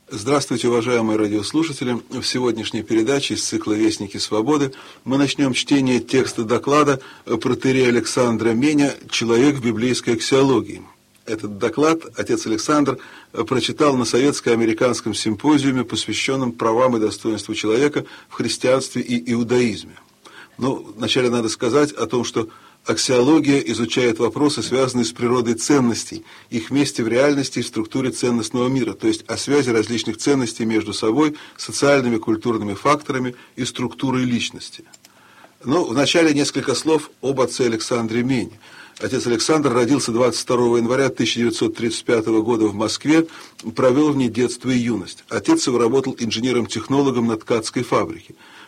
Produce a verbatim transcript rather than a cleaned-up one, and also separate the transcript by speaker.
Speaker 1: Здравствуйте, уважаемые радиослушатели. В сегодняшней передаче из цикла «Вестники свободы» мы начнем чтение текста доклада протоиерея Александра Меня «Человек в библейской аксиологии». Этот доклад отец Александр прочитал на советско-американском симпозиуме, посвященном правам и достоинству человека в христианстве и иудаизме. Но вначале надо сказать о том, что аксиология изучает вопросы, связанные с природой ценностей, их месте в реальности и структуре ценностного мира, то есть о связи различных ценностей между собой, социальными, культурными факторами и структурой личности. Но вначале несколько слов об отце Александре Мене. Отец Александр родился двадцать второго января тысяча девятьсот тридцать пятого года в Москве, провел в ней детство и юность. Отец его работал инженером-технологом на ткацкой фабрике.